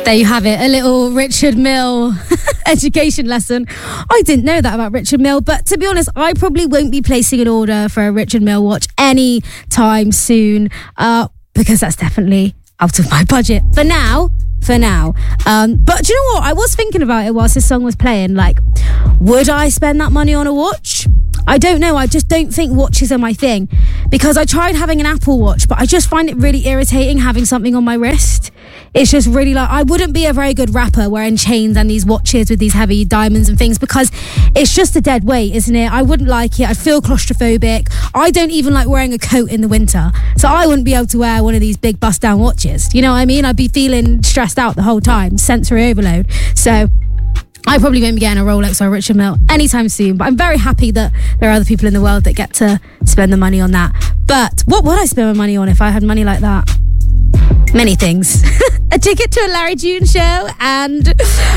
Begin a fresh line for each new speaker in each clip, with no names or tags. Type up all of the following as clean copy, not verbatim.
There you have it, a little Richard Mille education lesson. I didn't know that about Richard Mille, but to be honest, I probably won't be placing an order for a Richard Mille watch any time soon, because that's definitely out of my budget for now. But do you know what? I was thinking about it whilst this song was playing. Like, would I spend that money on a watch? I don't know. I just don't think watches are my thing, because I tried having an Apple Watch, but I just find it really irritating having something on my wrist. It's just really like, I wouldn't be a very good rapper wearing chains and these watches with these heavy diamonds and things, because it's just a dead weight, isn't it? I wouldn't like it. I'd feel claustrophobic. I don't even like wearing a coat in the winter, so I wouldn't be able to wear one of these big bust down watches. You know what I mean? I'd be feeling stressed out the whole time, sensory overload. So I probably won't be getting a Rolex or a Richard Mille anytime soon, but I'm very happy that there are other people in the world that get to spend the money on that. But what would I spend my money on if I had money like that? Many things. A ticket to a Larry June show, and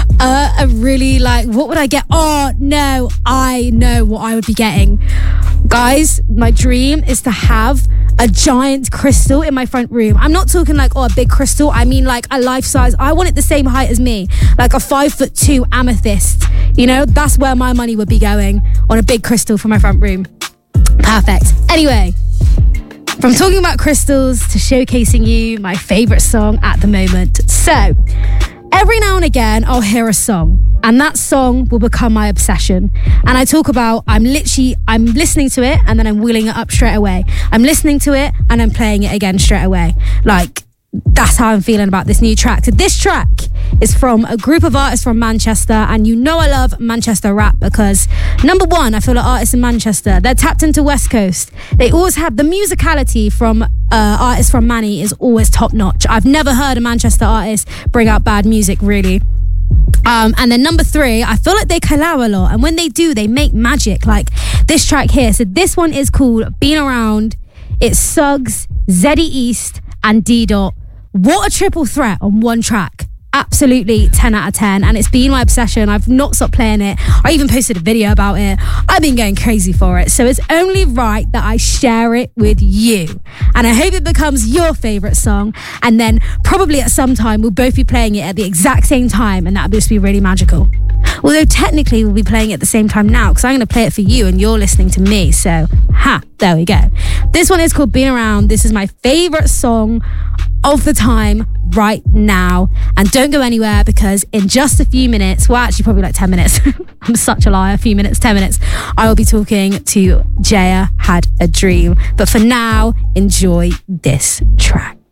a really, like, what would I get? Oh no, I know what I would be getting. Guys, my dream is to have a giant crystal in my front room. I'm not talking like, a big crystal. I mean like a life size. I want it the same height as me, like a 5'2" amethyst. You know, that's where my money would be going, on a big crystal for my front room. Perfect. Anyway, from talking about crystals to showcasing you my favourite song at the moment. So, every now and again, I'll hear a song, and that song will become my obsession. And I talk about, I'm listening to it, and then I'm wheeling it up straight away. I'm listening to it, and I'm playing it again straight away. Like, that's how I'm feeling about this new track. So this track is from a group of artists from Manchester, and you know I love Manchester rap because, number one, I feel like artists in Manchester, they're tapped into West Coast. They always have the musicality from artists from Manny is always top notch. I've never heard a Manchester artist bring out bad music, really. And then number three, I feel like they collab a lot, and when they do, they make magic. Like this track here. So this one is called Been Around. It's Suggs, Zeddy East, and D Dot. What a triple threat on one track. Absolutely 10 out of 10, and it's been my obsession. I've not stopped playing it. I even posted a video about it. I've been going crazy for it, so it's only right that I share it with you, and I hope it becomes your favourite song, and then probably at some time we'll both be playing it at the exact same time, and that'll just be really magical. Although technically we'll be playing it at the same time now, because I'm going to play it for you and you're listening to me, so there we go. This one is called Been Around. This is my favourite song of the time right now, and don't go anywhere, because in just a few minutes, well actually probably like 10 minutes, I'm such a liar, 10 minutes, I will be talking to Jaya Had a Dream. But for now, enjoy this track.